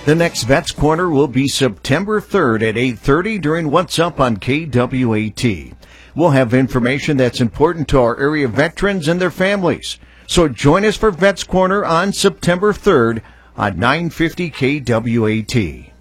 The next Vets Corner will be September 3rd at 8:30 during What's Up on KWAT. We'll have information that's important to our area veterans and their families. So join us for Vets Corner on September 3rd on 950 KWAT.